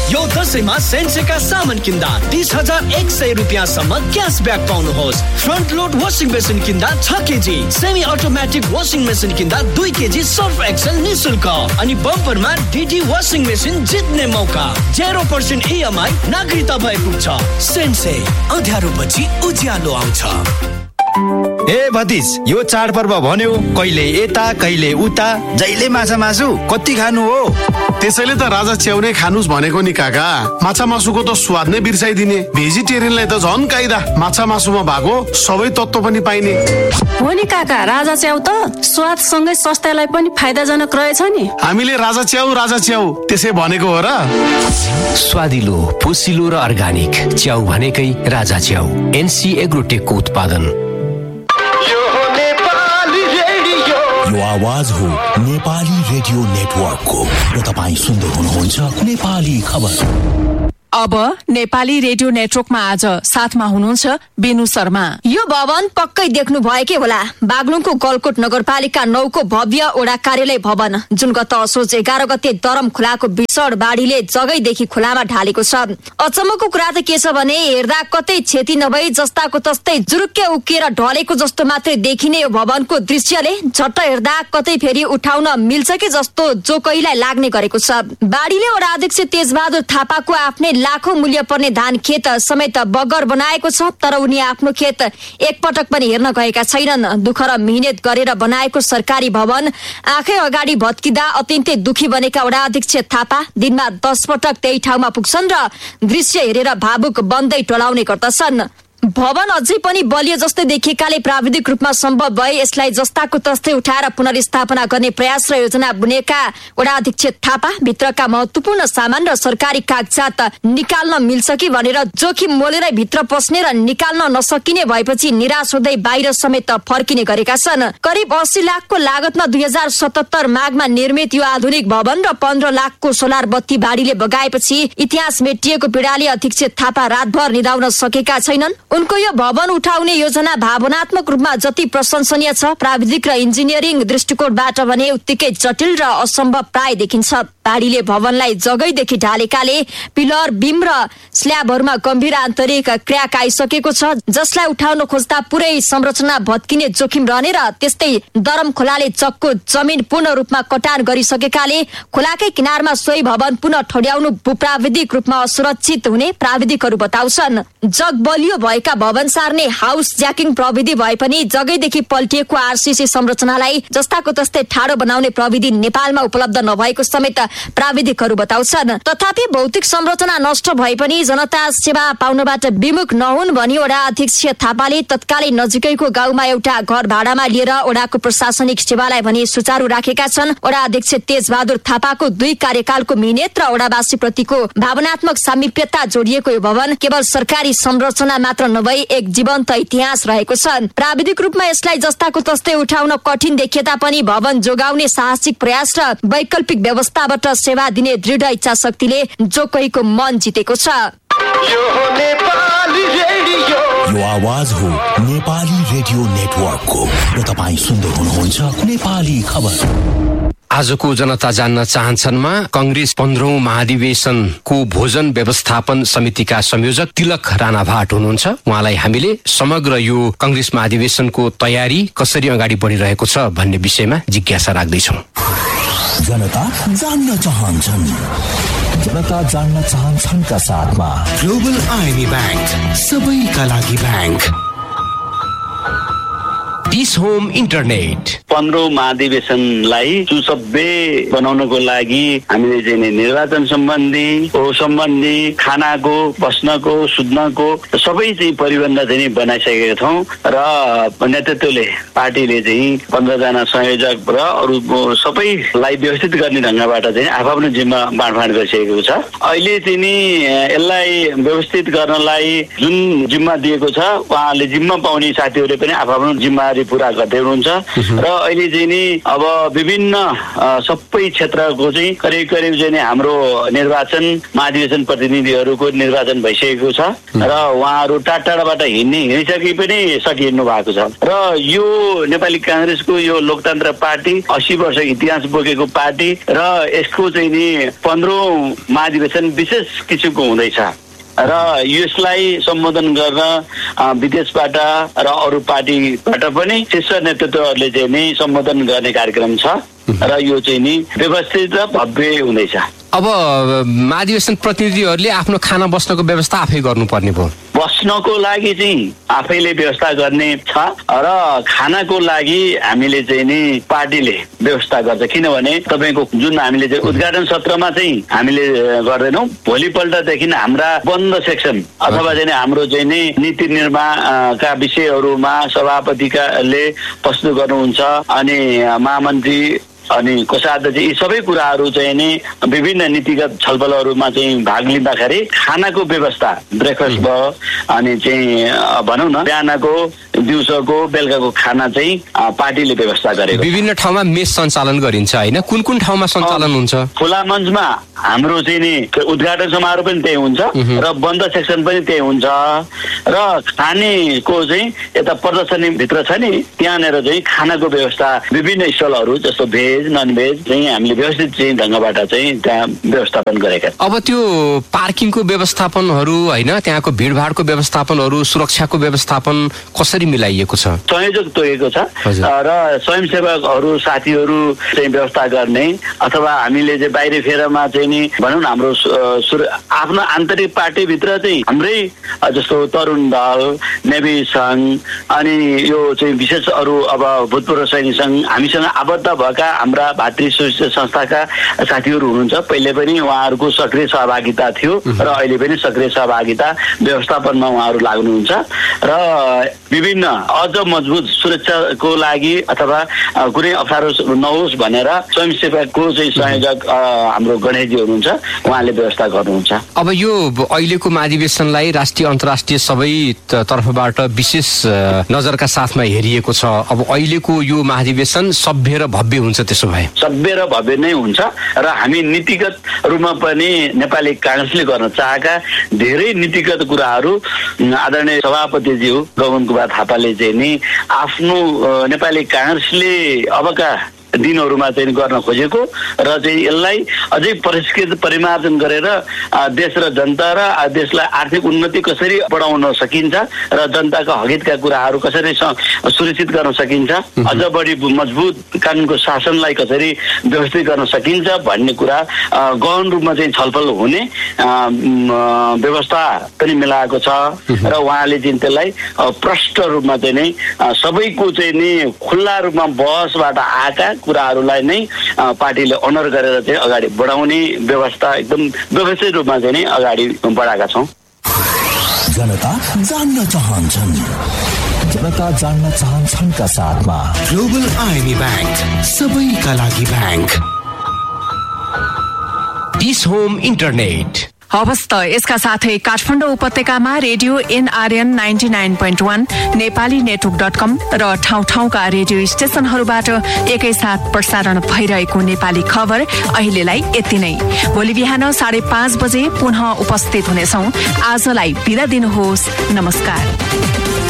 यो दशैंमा सेन्सेका सामान किन्दा 30,100 रुपियाँसम्म cashback पाउनुहोस्। Front load washing machine किन्दा 6 KG, semi automatic washing machine किन्दा 2 केजी सर्फ एक्सेल निशुल्क अनि बम्परमा डीडी वासिङ मेसिन जित्ने मौका। 0% EMI नागरिकता भएको छ। सेन्से, अँध्यारोपछि उज्यालो आउँछ। ए भतिज, यो चाडपर्व भन्यो कहिले यता कहिले उता, जहिले माछा मासु कति खानु हो? त्यसैले त राजा च्याउ नै खानुस् भनेको नि काका। माछा मासुको त स्वाद नै बिर्साइदिने। भेजिटेरियनलाई त झन् काइदा। माछा मासुमा भएको सबै तत्त्व पनि पाइने हो नि काका। राजा च्याउ त स्वाद सँगै स्वास्थ्यलाई पनि फाइदाजनक रहेछ नि। हामीले राजा च्याउ त्यसै भनेको हो र। स्वादिलो, पोसिलो र अर्गानिक च्याउ भनेकै राजा च्याउ। NC एग्रोटेकको उत्पादन। यो आवाज हो नेपाली रेडियो नेटवर्कको र तपाईँ सुन्दै हुनुहुन्छ नेपाली खबर। अब नेपाली रेडियो नेटवर्कमा आज साथमा हुनुहुन्छ बेनु शर्मा। यो भवन पक्कै देख्नु भएकै होला। बागलुङको गलकोट नगरपालिका 9 को भव्य वडा कार्यालय भवन, जुन गत असोज 11 गते दरम खोलाको भीषण बाढीले जगैदेखि खोलामा ढालेको छ। अचम्मको कुरा त के छ भने हेर्दा कतै क्षति नभई जस्ताको तस्तै जुरुक्के उकिएर ढलेको जस्तो मात्रै देखिने यो भवनको दृश्यले झट्ट हेर्दा कतै फेरि उठाउन मिल्छ कि जस्तो जोकैलाई लाग्ने गरेको छ। बाढीले वडा अध्यक्ष तेजबहादुर थापाको आफ्नै लाखौं मूल्य पर्ने धान खेत समेत बगर बनाएको छ। तर उनी आफ्नो खेत एकपटक पनि हेर्न गएका छैनन्। दुःख र मेहनत गरेर बनाएको सरकारी भवन आँखै अगाडि भत्किँदा अत्यन्तै दुखी बनेका वडा अध्यक्ष थापा दिनमा 10 पटक त्यही ठाउँमा पुग्छन् र दृश्य हेरेर भावुक बन्दै टोलाउने गर्दछन्। भवन अझै पनि बलियो जस्तै देखिएकाले प्राविधिक रूपमा सम्भव भए यसलाई जस्ताको तस्तै उठाएर पुनर्स्थापना गर्ने प्रयास र योजना बुनेका वडा अध्यक्ष थापा भित्रका महत्वपूर्ण सामान र सरकारी कागजात निकाल्न मिल्छ कि भनेर जोखिम मोलेरै भित्र पस्ने र निकाल्न नसकिने भएपछि निराश हुँदै बाहिर समेत फर्किने गरेका छन्। करिब 80 लाखको लागतमा 2077 माघमा निर्मित यो आधुनिक भवन र 15 लाखको सोलर बत्ती बाढीले बगाएपछि इतिहास मेटिएको पीडाले अध्यक्ष थापा रातभर निदाउन सकेका छैनन्। उनको यो भवन उठाउने योजना भावनात्मक रूपमा जति प्रशंसनीय छ, प्राविधिक र इन्जिनियरिङ दृष्टिकोणबाट भने उत्तिकै जटिल र असम्भव प्राय देखिन्छ। बाढीले भवनलाई जगैदेखि ढालेकाले पिलर, बीम र स्ल्याबहरूमा गम्भीर आन्तरिक क्र्याक आइसकेको छ, जसलाई उठाउन खोज्दा पुरै संरचना भत्किने जोखिम रहने र त्यस्तै दरम खोलाले चक्को जमिन पूर्ण रूपमा कटान गरिसकेकाले खोलाकै किनारमा सोही भवन पुनः ठड्याउनु भूप्राविधिक रूपमा असुरक्षित हुने प्राविधिकहरू बताउँछन्। जग बलियो भएका भवन सार्ने हाउस ज्याकिङ प्रविधि भए पनि जगैदेखि पल्टिएको RCC संरचनालाई जस्ताको तस्तै ठाडो बनाउने प्रविधि नेपालमा उपलब्ध नभएको समेत प्राविधिकहरू बताउँछन्। तथापि भौतिक संरचना नष्ट भए पनि जनता सेवा पाउनबाट विमुख नहुन् भनी वडा अध्यक्ष थापाले तत्कालै नजिकैको गाउँमा एउटा घर भाडामा लिएर वडाको प्रशासनिक सेवालाई भने सुचारू राखेका छन्। वडा अध्यक्ष तेजबहादुर थापाको 2 कार्यकालको मिहिनेत र वडावासी प्रतिको भावनात्मक सामिप्यता जोडिएको यो भवन केवल सरकारी संरचना मात्र नभई एक जीवन्त इतिहास रहेको छ। प्राविधिक रूपमा यसलाई जस्ताको तस्तै उठाउन कठिन देखिए तापनि भवन जोगाउने साहसिक प्रयास र वैकल्पिक व्यवस्थाबाट सेवा दिने दृढ इच्छा शक्तिले जो कोहीको मन जितेको छ। यो आवाज हो नेपाली रेडियो नेटवर्कको र तपाईँ सुन्दै हुनुहुन्छ नेपाली खबर। आजको जनता जान्न चाहन्छनमा कंग्रेस 15औं महाधिवेशनको भोजन व्यवस्थापन समितिका संयोजक तिलक राणा भाट हुनुहुन्छ। उहाँलाई हामीले समग्र यो कंग्रेस महाधिवेशनको तयारी कसरी अगाडि बढिरहेको छ भन्ने विषयमा जिज्ञासा राख्दैछौँ। जनता जान्न चाहन्छन्, जनता जान्न चाहन्छन्का साथमा ग्लोबल आइमी बैंक, सबैका लागि बैंक। डिस होम इन्टरनेट 15औं महाधिवेशनलाई सुसभ्य बनाउनको लागि हामीले चाहिँ निर्वाचन सम्बन्धी खानाको, बस्नको, सुत्नको सबै चाहिँ परिबन्ध चाहिँ बनाइसकेका छौँ र नेतृत्वले पार्टीले चाहिँ 15 जना संयोजक र अरू सबैलाई व्यवस्थित गर्ने ढङ्गबाट चाहिँ आफ्नो जिम्मा बाँडफाँड गरिसकेको छ। अहिले चाहिँ यसलाई व्यवस्थित गर्नलाई जुन जिम्मा दिएको छ, उहाँले जिम्मा पाउने साथीहरूले पनि आफ्नो जिम्मेवारी पुरा गर्दै हुनुहुन्छ र अहिले चाहिँ नि अब विभिन्न सबै क्षेत्रको चाहिँ करिब चाहिँ नि हाम्रो निर्वाचन महाधिवेशन प्रतिनिधिहरूको निर्वाचन भइसकेको छ र उहाँहरू टाढाबाट हिँडिसके पनि सकिनु भएको छ र यो नेपाली कांग्रेसको यो लोकतन्त्र पार्टी 80 वर्ष इतिहास बोकेको पार्टी र यसको चाहिँ नि 15औं महाधिवेशन विशेष किसिमको हुँदैछ र यसलाई सम्बोधन गर्न विदेशबाट र अरू पार्टीबाट पनि शीर्ष नेतृत्वहरूले चाहिँ नि सम्बोधन गर्ने कार्यक्रम छ र यो चाहिँ नि व्यवस्थित र भव्य हुँदैछ। अब महाधिवेशन प्रतिनिधिहरूले आफ्नो खाना बस्नको व्यवस्था आफै गर्नुपर्ने भयो। बस्नको लागि चाहिँ आफैले व्यवस्था गर्ने छ र खानाको लागि हामीले चाहिँ नि पार्टीले व्यवस्था गर्छ। किनभने तपाईँको जुन हामीले चाहिँ उद्घाटन सत्रमा चाहिँ हामीले गर्दैनौँ, भोलिपल्टदेखि हाम्रा बन्द सेक्सन अथवा चाहिँ हाम्रो चाहिँ नि नीति निर्माणका विषयहरूमा सभापतिले प्रस्तुत गर्नुहुन्छ अनि महामन्त्री अनि कोषाध्यक्ष यी सबै कुराहरू चाहिँ नि विभिन्न नीतिगत छलफलहरूमा चाहिँ भाग लिँदाखेरि खानाको व्यवस्था ब्रेकफास्ट भयो अनि चाहिँ भनौँ न बिहानको दिउँसोको बेलुकाको खाना चाहिँ पार्टीले व्यवस्था गरेको। विभिन्न ठाउँमा मेस सञ्चालन गरिन्छ होइन, कुन कुन ठाउँमा सञ्चालन हुन्छ? खुला मञ्चमा हाम्रो चाहिँ नि उद्घाटन समारोह पनि त्यही हुन्छ र बन्द सेक्सन पनि त्यही हुन्छ र खानेको चाहिँ यता प्रदर्शनी भित्र छ नि त्यहाँनिर चाहिँ खानाको व्यवस्था विभिन्न स्टलहरू जस्तो भेज नन भेज चाहिँ हामीले व्यवस्थित चाहिँ ढङ्गबाट चाहिँ त्यहाँ व्यवस्थापन गरेका। अब त्यो पार्किङको व्यवस्थापनहरू होइन, त्यहाँको भिडभाडको व्यवस्थापनहरू, सुरक्षाको व्यवस्थापन कसरी मिलाइएको छ? संयोजक तोकेको छ र स्वयंसेवकहरू साथीहरू चाहिँ व्यवस्था गर्ने अथवा हामीले चाहिँ बाहिर फेरमा चाहिँ नि भनौँ न हाम्रो आफ्नो आन्तरिक पार्टीभित्र चाहिँ हाम्रै जस्तो तरुण दल, नेभी सङ्घ अनि यो चाहिँ विशेष अरू अब भूतपूर्व सैनिक सङ्घ हामीसँग आबद्ध भएका हाम्रा भातृ संस्थाका साथीहरू हुनुहुन्छ। पहिले पनि उहाँहरूको सक्रिय सहभागिता थियो र अहिले पनि सक्रिय सहभागिता व्यवस्थापनमा उहाँहरू लाग्नुहुन्छ र विभिन्न अझ मजबुत सुरक्षाको लागि अथवा कुनै अप्ठ्यारो नहोस् भनेर स्वयंसेवकको चाहिँ संयोजक हाम्रो गणेशजी हुनुहुन्छ, उहाँले व्यवस्था गर्नुहुन्छ। अब यो अहिलेको महाधिवेशनलाई राष्ट्रिय अन्तर्राष्ट्रिय सबै तर्फबाट विशेष नजरका साथमा हेरिएको छ। अब अहिलेको यो महाधिवेशन सभ्य र भव्य हुन्छ, त्यसो भए सभ्य र भव्य नै हुन्छ र हामी नीतिगत रूपमा पनि नेपाली कांग्रेसले गर्न चाहेका धेरै नीतिगत कुराहरू आदरणीय सभापतिज्यू गगन कुमार थापाले चाहिँ नि आफ्नो नेपाली कांग्रेसले अबका दिनहरूमा चाहिँ गर्न खोजेको र चाहिँ यसलाई अझै परिष्कृत परिमार्जन गरेर देश र जनता र देशलाई आर्थिक उन्नति कसरी बढाउन सकिन्छ र जनताका हकितका कुराहरू कसरी सुनिश्चित गर्न सकिन्छ, अझ बढी मजबुत कानुनको शासनलाई कसरी व्यवस्थित गर्न सकिन्छ भन्ने कुरा गहन रूपमा चाहिँ छलफल हुने व्यवस्था पनि मिलाएको छ र उहाँले चाहिँ त्यसलाई प्रष्ट रूपमा चाहिँ नै सबैको चाहिँ नि खुल्ला रूपमा बहसबाट आएका कुराहरूलाई नै पार्टीले अनर गरेर चाहिँ अगाडि बढाउने व्यवस्था एकदम व्यवस्थित रूपमा चाहिँ नै अगाडि बढाएका छौँ। जनता जान्न चाहन्छन्, जनता जान्न चाहन्छन् का साथमा ग्लोबल आइमी ब्याङ्क, सबैका लागि ब्याङ्क। डिश होम इन्टरनेट हवस् त यसका साथै काठमाडौँ उपत्यकामा रेडियो NRN 99.1 नेपाली नेटवर्क.com र ठाउँ ठाउँका रेडियो स्टेशनहरूबाट एकैसाथ प्रसारण भइरहेको नेपाली खबर अहिलेलाई यति नै। भोलि बिहान 5:30 बजे पुनः उपस्थित हुनेछौँ। आजलाई बिदा दिनुहोस्, नमस्कार।